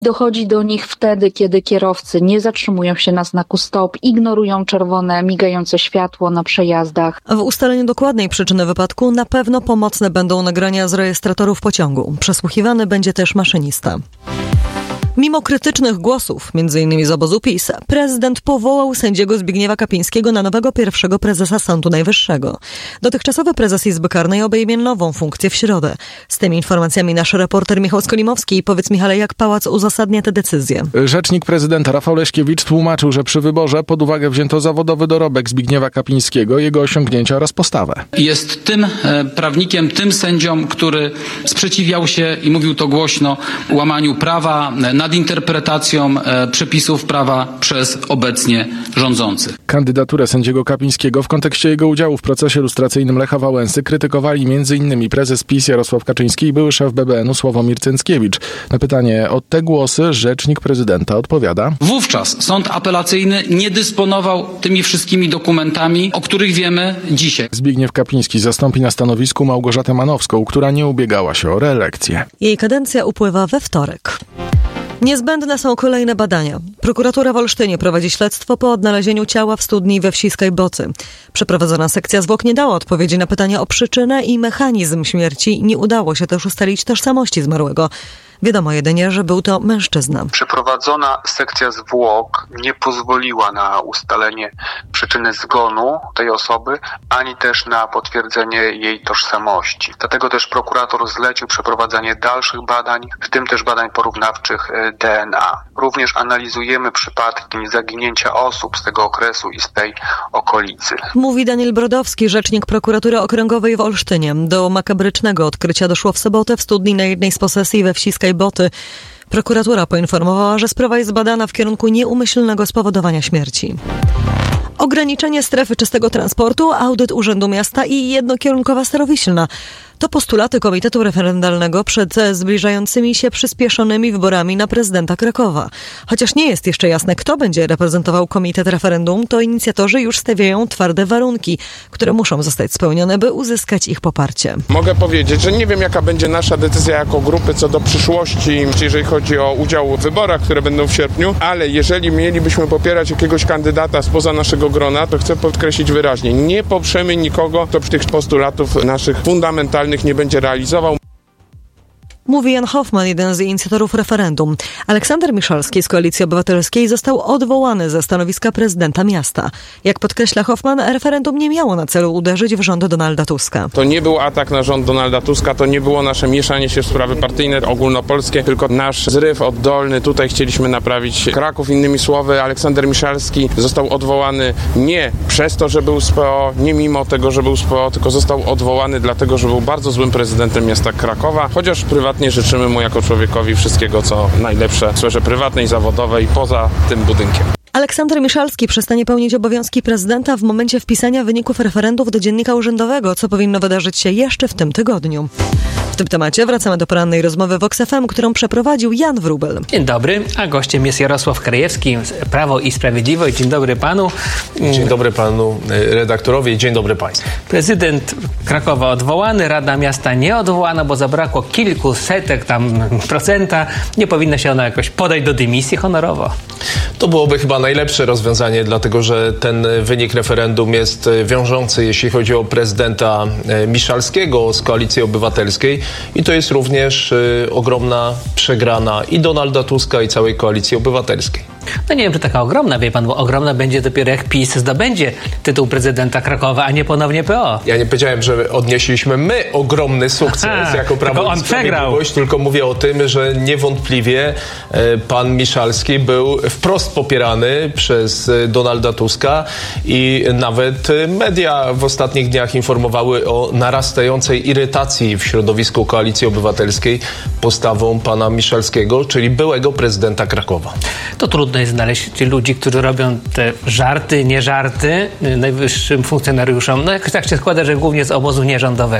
Dochodzi do nich wtedy, kiedy kierowcy nie zatrzymują się na znaku stop, ignorują czerwone, migające światło na przejazdach. W ustaleniu dokładnej przyczyny wypadku na pewno pomocne będą nagrania z rejestratorów pociągu. Przesłuchiwany będzie też maszynista. Mimo krytycznych głosów, m.in. z obozu PiS, prezydent powołał sędziego Zbigniewa Kapińskiego na nowego pierwszego prezesa Sądu Najwyższego. Dotychczasowy prezes Izby Karnej obejmie nową funkcję w środę. Z tymi informacjami nasz reporter Michał Skolimowski. Powiedz, Michale, jak pałac uzasadnia tę decyzję? Rzecznik prezydenta Rafał Leśkiewicz tłumaczył, że przy wyborze pod uwagę wzięto zawodowy dorobek Zbigniewa Kapińskiego, jego osiągnięcia oraz postawę. Jest tym prawnikiem, tym sędzią, który sprzeciwiał się i mówił to głośno łamaniu prawa, nad interpretacją przepisów prawa przez obecnie rządzących. Kandydaturę sędziego Kapińskiego w kontekście jego udziału w procesie lustracyjnym Lecha Wałęsy krytykowali m.in. prezes PiS Jarosław Kaczyński i były szef BBN-u Sławomir Cęckiewicz. Na pytanie o te głosy rzecznik prezydenta odpowiada: Wówczas sąd apelacyjny nie dysponował tymi wszystkimi dokumentami, o których wiemy dzisiaj. Zbigniew Kapiński zastąpi na stanowisku Małgorzatę Manowską, która nie ubiegała się o reelekcję. Jej kadencja upływa we wtorek. Niezbędne są kolejne badania. Prokuratura w Olsztynie prowadzi śledztwo po odnalezieniu ciała w studni we Wsiskiej Bocy. Przeprowadzona sekcja zwłok nie dała odpowiedzi na pytania o przyczynę i mechanizm śmierci. Nie udało się też ustalić tożsamości zmarłego. Wiadomo jedynie, że był to mężczyzna. Przeprowadzona sekcja zwłok nie pozwoliła na ustalenie przyczyny zgonu tej osoby, ani też na potwierdzenie jej tożsamości. Dlatego też prokurator zlecił przeprowadzanie dalszych badań, w tym też badań porównawczych DNA. Również analizujemy przypadki zaginięcia osób z tego okresu i z tej okolicy. Mówi Daniel Brodowski, rzecznik prokuratury okręgowej w Olsztynie. Do makabrycznego odkrycia doszło w sobotę w studni na jednej z posesji we Wsiskiej Boty. Prokuratura poinformowała, że sprawa jest badana w kierunku nieumyślnego spowodowania śmierci. Ograniczenie strefy czystego transportu, audyt Urzędu Miasta i jednokierunkowa Starowiślna. To postulaty Komitetu Referendalnego przed zbliżającymi się przyspieszonymi wyborami na prezydenta Krakowa. Chociaż nie jest jeszcze jasne, kto będzie reprezentował Komitet Referendum, to inicjatorzy już stawiają twarde warunki, które muszą zostać spełnione, by uzyskać ich poparcie. Mogę powiedzieć, że nie wiem, jaka będzie nasza decyzja jako grupy co do przyszłości, jeżeli chodzi o udział w wyborach, które będą w sierpniu, ale jeżeli mielibyśmy popierać jakiegoś kandydata spoza naszego grona, to chcę podkreślić wyraźnie, nie poprzemy nikogo, kto tych postulatów naszych fundamentalnych nie będzie realizował. Mówi Jan Hoffman, jeden z inicjatorów referendum. Aleksander Miszalski z Koalicji Obywatelskiej został odwołany ze stanowiska prezydenta miasta. Jak podkreśla Hoffman, referendum nie miało na celu uderzyć w rząd Donalda Tuska. To nie był atak na rząd Donalda Tuska, to nie było nasze mieszanie się w sprawy partyjne, ogólnopolskie, tylko nasz zryw oddolny. Tutaj chcieliśmy naprawić Kraków. Innymi słowy, Aleksander Miszalski został odwołany nie przez to, że był z PO, nie mimo tego, że był z PO, tylko został odwołany dlatego, że był bardzo złym prezydentem miasta Krakowa, chociaż prywatnie życzymy mu jako człowiekowi wszystkiego, co najlepsze w sferze prywatnej, zawodowej, poza tym budynkiem. Aleksander Miszalski przestanie pełnić obowiązki prezydenta w momencie wpisania wyników referendów do dziennika urzędowego, co powinno wydarzyć się jeszcze w tym tygodniu. W tym temacie wracamy do porannej rozmowy Vox FM, którą przeprowadził Jan Wróbel. Dzień dobry, a gościem jest Jarosław Krajewski, Prawo i Sprawiedliwość. Dzień dobry panu. Dzień dobry panu redaktorowi, dzień dobry państwu. Prezydent Krakowa odwołany, Rada Miasta nie odwołana, bo zabrakło kilku setek procenta. Nie powinna się ona jakoś podać do dymisji honorowo. To byłoby chyba najlepsze rozwiązanie, dlatego że ten wynik referendum jest wiążący, jeśli chodzi o prezydenta Miszalskiego z Koalicji Obywatelskiej i to jest również ogromna przegrana i Donalda Tuska i całej Koalicji Obywatelskiej. No nie wiem, czy taka ogromna, wie pan, bo ogromna będzie dopiero jak PiS zdobędzie tytuł prezydenta Krakowa, a nie ponownie PO. Ja nie powiedziałem, że odnieśliśmy my ogromny sukces jako Prawo i Sprawiedliwość, tylko mówię o tym, że niewątpliwie pan Miszalski był wprost popierany przez Donalda Tuska i nawet media w ostatnich dniach informowały o narastającej irytacji w środowisku Koalicji Obywatelskiej postawą pana Miszalskiego, czyli byłego prezydenta Krakowa. To trudno jest znaleźć ludzi, którzy robią te żarty, nie żarty najwyższym funkcjonariuszom. No jak tak się składa, że głównie z obozu nierządowego.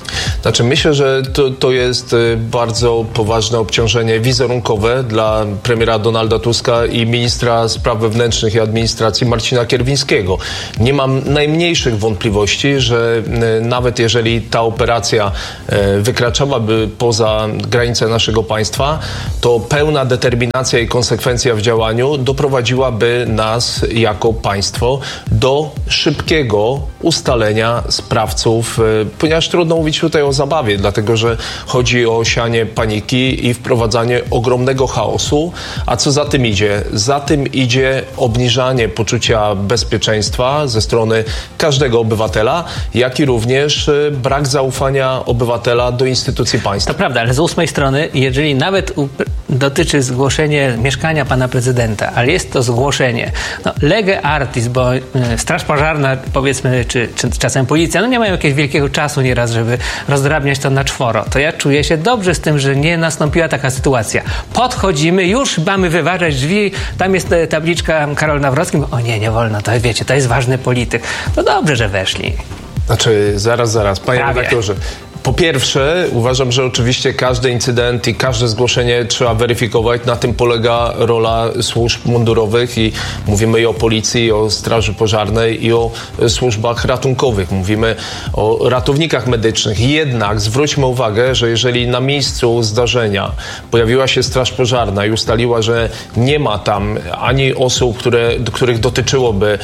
Znaczy myślę, że to jest bardzo poważne obciążenie wizerunkowe dla premiera Donalda Tuska i ministra spraw wewnętrznych i administracji Marcina Kierwińskiego. Nie mam najmniejszych wątpliwości, że nawet jeżeli ta operacja wykraczałaby poza granice naszego państwa, to pełna determinacja i konsekwencja w działaniu doprowadziłaby nas jako państwo do szybkiego ustalenia sprawców, ponieważ trudno mówić tutaj o zabawie, dlatego że chodzi o sianie paniki i wprowadzanie ogromnego chaosu. A co za tym idzie? Za tym idzie obniżanie poczucia bezpieczeństwa ze strony każdego obywatela, jak i również brak zaufania obywatela do instytucji państwa. To prawda, ale z ósmej strony, jeżeli nawet dotyczy zgłoszenie mieszkania pana prezydenta, ale jest to zgłoszenie lege artis, bo straż pożarna, powiedzmy, czy czasem policja, nie mają jakiegoś wielkiego czasu nieraz, żeby rozdrabniać to na czworo, to ja czuję się dobrze z tym, że nie nastąpiła taka sytuacja. Podchodzimy, już mamy wyważać drzwi, tam jest tabliczka Karol Nawrocki, o nie wolno, to wiecie, to jest ważny polityk. No dobrze, że weszli. Znaczy, zaraz, panie redaktorze. Po pierwsze, uważam, że oczywiście każdy incydent i każde zgłoszenie trzeba weryfikować. Na tym polega rola służb mundurowych i mówimy i o policji, i o straży pożarnej, i o służbach ratunkowych. Mówimy o ratownikach medycznych. Jednak zwróćmy uwagę, że jeżeli na miejscu zdarzenia pojawiła się straż pożarna i ustaliła, że nie ma tam ani osób, których dotyczyłoby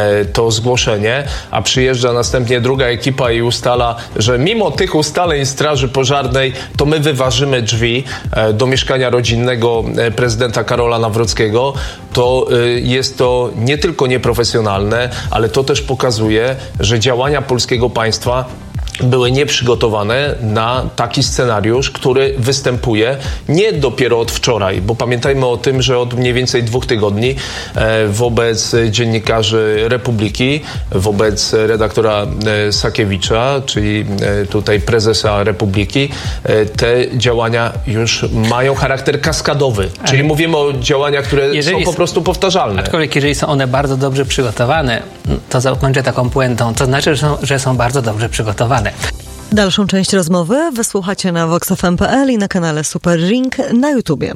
to zgłoszenie, a przyjeżdża następnie druga ekipa i ustala, że mimo tych ustaleń straży pożarnej, to my wyważymy drzwi do mieszkania rodzinnego prezydenta Karola Nawrockiego, to jest to nie tylko nieprofesjonalne, ale to też pokazuje, że działania polskiego państwa były nieprzygotowane na taki scenariusz, który występuje nie dopiero od wczoraj, bo pamiętajmy o tym, że od mniej więcej 2 tygodni wobec dziennikarzy Republiki, wobec redaktora Sakiewicza, czyli tutaj prezesa Republiki, te działania już mają charakter kaskadowy. Czyli mówimy o działaniach, które są po prostu powtarzalne. Aczkolwiek jeżeli są one bardzo dobrze przygotowane, to zakończę taką puentą, to znaczy, że są bardzo dobrze przygotowane. Dalszą część rozmowy wysłuchacie na voxfm.pl i na kanale Super Ring na YouTubie.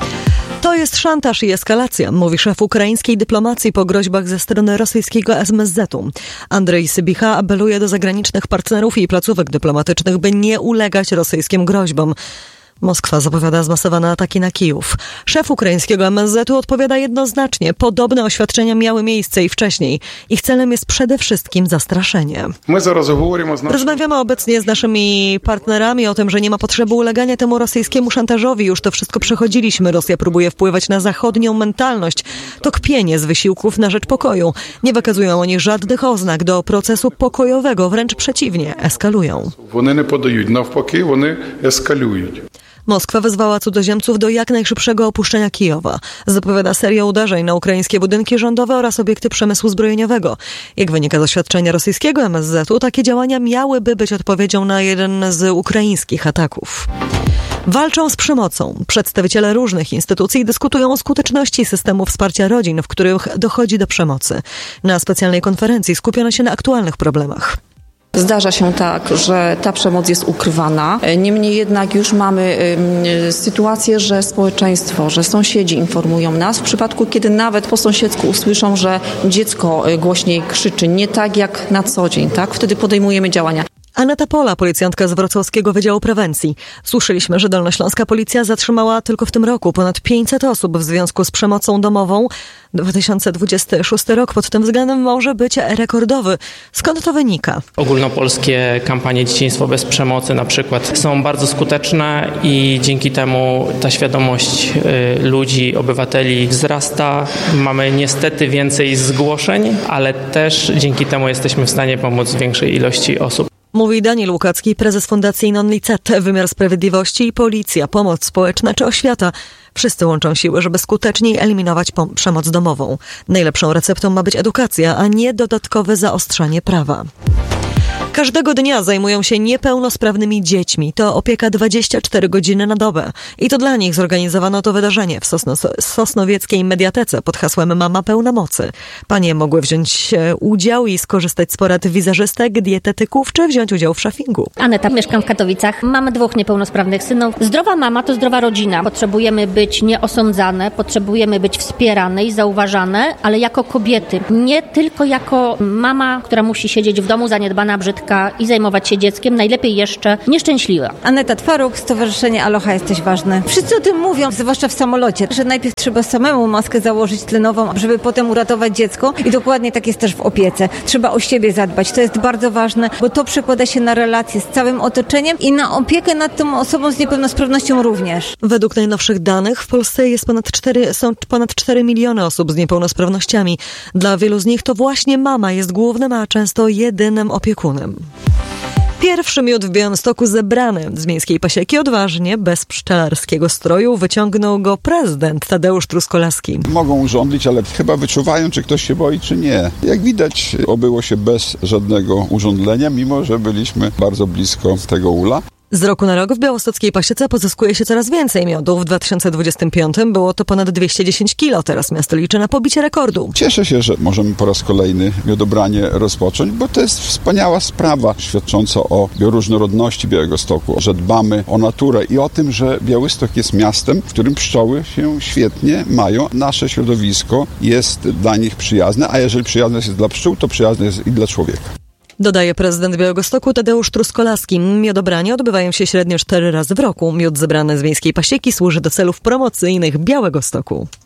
To jest szantaż i eskalacja, mówi szef ukraińskiej dyplomacji po groźbach ze strony rosyjskiego MSZ-u. Andrzej Sybicha apeluje do zagranicznych partnerów i placówek dyplomatycznych, by nie ulegać rosyjskim groźbom. Moskwa zapowiada zmasowane ataki na Kijów. Szef ukraińskiego MSZ-u odpowiada jednoznacznie. Podobne oświadczenia miały miejsce i wcześniej. Ich celem jest przede wszystkim zastraszenie. Rozmawiamy obecnie z naszymi partnerami o tym, że nie ma potrzeby ulegania temu rosyjskiemu szantażowi. Już to wszystko przechodziliśmy. Rosja próbuje wpływać na zachodnią mentalność. To kpienie z wysiłków na rzecz pokoju. Nie wykazują oni żadnych oznak do procesu pokojowego. Wręcz przeciwnie, eskalują. Вони не подають, навпаки, вони ескалюють. Moskwa wezwała cudzoziemców do jak najszybszego opuszczenia Kijowa. Zapowiada serię uderzeń na ukraińskie budynki rządowe oraz obiekty przemysłu zbrojeniowego. Jak wynika z oświadczenia rosyjskiego MSZ-u, takie działania miałyby być odpowiedzią na jeden z ukraińskich ataków. Walczą z przemocą. Przedstawiciele różnych instytucji dyskutują o skuteczności systemu wsparcia rodzin, w których dochodzi do przemocy. Na specjalnej konferencji skupiono się na aktualnych problemach. Zdarza się tak, że ta przemoc jest ukrywana. Niemniej jednak już mamy sytuację, że społeczeństwo, że sąsiedzi informują nas w przypadku, kiedy nawet po sąsiedzku usłyszą, że dziecko głośniej krzyczy, nie tak jak na co dzień, tak? Wtedy podejmujemy działania. Aneta Pola, policjantka z Wrocławskiego Wydziału Prewencji. Słyszeliśmy, że dolnośląska policja zatrzymała tylko w tym roku ponad 500 osób w związku z przemocą domową. 2026 rok pod tym względem może być rekordowy. Skąd to wynika? Ogólnopolskie kampanie Dzieciństwo bez przemocy na przykład są bardzo skuteczne i dzięki temu ta świadomość ludzi, obywateli wzrasta. Mamy niestety więcej zgłoszeń, ale też dzięki temu jesteśmy w stanie pomóc większej ilości osób. Mówi Daniel Łukacki, prezes Fundacji Non-Licet. Wymiar sprawiedliwości, policja, pomoc społeczna czy oświata. Wszyscy łączą siły, żeby skuteczniej eliminować przemoc domową. Najlepszą receptą ma być edukacja, a nie dodatkowe zaostrzanie prawa. Każdego dnia zajmują się niepełnosprawnymi dziećmi. To opieka 24 godziny na dobę. I to dla nich zorganizowano to wydarzenie w Sosnowieckiej Mediatece pod hasłem Mama pełna mocy. Panie mogły wziąć udział i skorzystać z porad wizerzystek, dietetyków, czy wziąć udział w szaffingu. Aneta, mieszkam w Katowicach. Mamy 2 niepełnosprawnych synów. Zdrowa mama to zdrowa rodzina. Potrzebujemy być nieosądzane, potrzebujemy być wspierane i zauważane, ale jako kobiety. Nie tylko jako mama, która musi siedzieć w domu zaniedbana, brzydka i zajmować się dzieckiem, najlepiej jeszcze nieszczęśliwa. Aneta Twaruk, Stowarzyszenie Aloha Jesteś Ważny. Wszyscy o tym mówią, zwłaszcza w samolocie, że najpierw trzeba samemu maskę założyć tlenową, żeby potem uratować dziecko i dokładnie tak jest też w opiece. Trzeba o siebie zadbać. To jest bardzo ważne, bo to przekłada się na relacje z całym otoczeniem i na opiekę nad tą osobą z niepełnosprawnością również. Według najnowszych danych w Polsce są ponad 4 miliony osób z niepełnosprawnościami. Dla wielu z nich to właśnie mama jest głównym, a często jedynym opiekunem. Pierwszy miód w Białymstoku zebrany z miejskiej pasieki odważnie, bez pszczelarskiego stroju, wyciągnął go prezydent Tadeusz Truskolaski. Mogą urządlić, ale chyba wyczuwają, czy ktoś się boi, czy nie. Jak widać, obyło się bez żadnego urządlenia, mimo że byliśmy bardzo blisko tego ula. Z roku na rok w białostockiej pasiece pozyskuje się coraz więcej miodów. W 2025 było to ponad 210 kilo. Teraz miasto liczy na pobicie rekordu. Cieszę się, że możemy po raz kolejny miodobranie rozpocząć, bo to jest wspaniała sprawa świadcząca o bioróżnorodności Białegostoku, że dbamy o naturę i o tym, że Białystok jest miastem, w którym pszczoły się świetnie mają. Nasze środowisko jest dla nich przyjazne, a jeżeli przyjazne jest dla pszczół, to przyjazne jest i dla człowieka. Dodaje prezydent Białegostoku Tadeusz Truskolaski. Miodobranie odbywają się średnio 4 razy w roku. Miód zebrany z miejskiej pasieki służy do celów promocyjnych Białegostoku.